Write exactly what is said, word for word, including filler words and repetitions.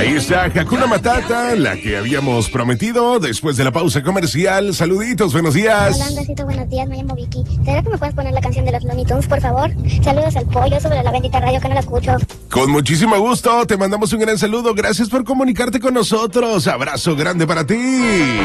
Ahí está Hakuna Matata, la que habíamos prometido después de la pausa comercial. Saluditos, buenos días. Hola, Andresito, buenos días, me llamo Vicky. ¿Será que me puedes poner la canción de los Looney Tunes, por favor? Saludos al pollo sobre la bendita radio que no la escucho. Con muchísimo gusto, te mandamos un gran saludo. Gracias por comunicarte con nosotros. Abrazo grande para ti.